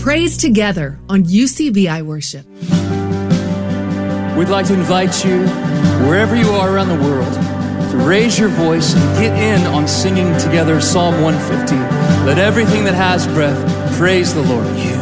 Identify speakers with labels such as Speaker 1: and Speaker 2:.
Speaker 1: Praise together on UCBI Worship.
Speaker 2: We'd like to invite you, wherever you are around the world, to raise your voice and get in on singing together Psalm 150. Let everything that has breath praise the Lord.